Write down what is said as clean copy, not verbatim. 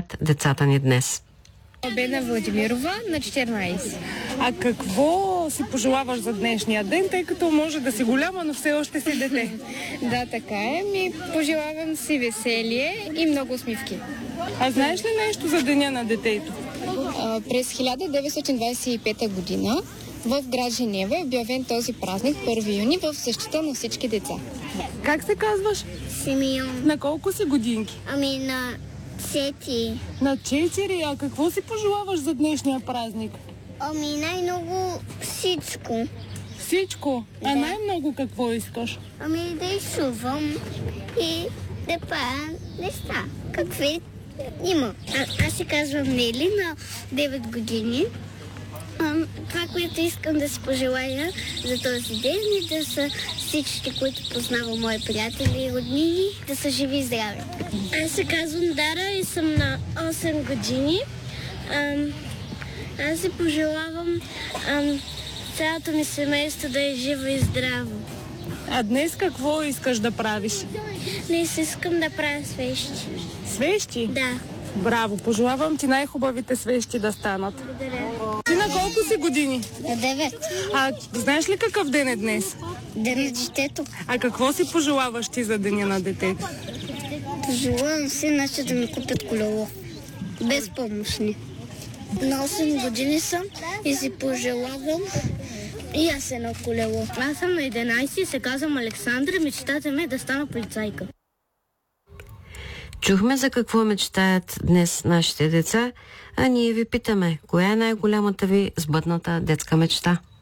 мечтаят децата ни днес. Бена Владимирова на 14. А какво си пожелаваш за днешния ден, тъй като може да си голяма, но все още си дете? Да, така е. Пожелавам си веселие и много усмивки. А знаеш ли нещо за Деня на детето? През 1925 година в град Женева е обявен този празник 1 юни в защита на всички деца. Как се казваш? Симеон. На колко си годинки? На 4. На 4. А какво си пожелаваш за днешния празник? Най-много всичко. Всичко? А най-много какво искаш? Да изсувам и да правя неща. Какви има. Аз се казвам Нели, на 9 години. Това, което искам да си пожелая за този ден и да са всички, които познавам, мои приятели и роднини, да са живи и здрави. Аз се казвам Дара и съм на 8 години. Аз си пожелавам цялото ми семейство да е живо и здраво. А днес какво искаш да правиш? Днес искам да правя свещи. Свещи? Да. Браво! Пожелавам ти най-хубавите свещи да станат. Благодаря. Ти на колко си години? На 9. А знаеш ли какъв ден е днес? Ден на детето. А какво си пожелаваш ти за Деня на детето? Пожелавам си, иначе да ми купят колело. Без помощни. На 8 години съм и си пожелавам и аз едно колело. Аз съм на 11 и се казвам Александра. Мечтата ми е да стана полицайка. Чухме за какво мечтаят днес нашите деца, а ние ви питаме, коя е най-голямата ви сбъдната детска мечта?